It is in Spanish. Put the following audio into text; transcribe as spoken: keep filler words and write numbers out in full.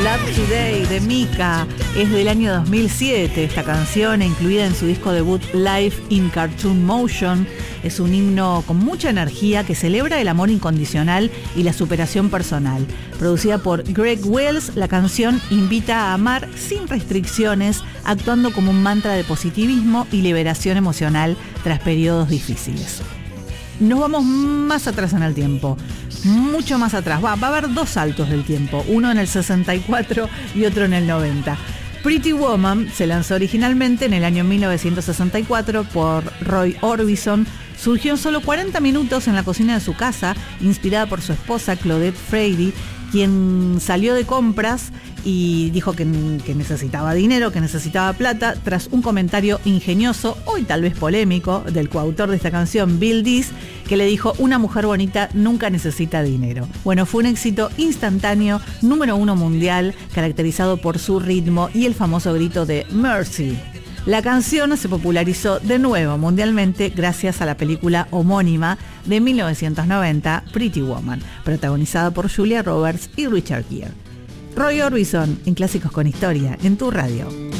Love Today de Mika. Es del año dos mil siete esta canción, incluida en su disco debut Life in Cartoon Motion. Es un himno con mucha energía que celebra el amor incondicional y la superación personal. Producida por Greg Wells, la canción invita a amar sin restricciones, actuando como un mantra de positivismo y liberación emocional tras periodos difíciles. Nos vamos más atrás en el tiempo, mucho más atrás. Va, va a haber dos saltos del tiempo, uno en el sesenta y cuatro y otro en el noventa. Pretty Woman se lanzó originalmente en el año mil novecientos sesenta y cuatro por Roy Orbison. Surgió en solo cuarenta minutos en la cocina de su casa, inspirada por su esposa Claudette Frady, quien salió de compras y dijo que, que necesitaba dinero, que necesitaba plata, tras un comentario ingenioso, hoy tal vez polémico, del coautor de esta canción, Bill Dees, que le dijo: una mujer bonita nunca necesita dinero. Bueno, fue un éxito instantáneo, número uno mundial, caracterizado por su ritmo y el famoso grito de Mercy. La canción se popularizó de nuevo mundialmente gracias a la película homónima de mil novecientos noventa, Pretty Woman, protagonizada por Julia Roberts y Richard Gere. Roy Orbison en Clásicos con Historia, en tu radio.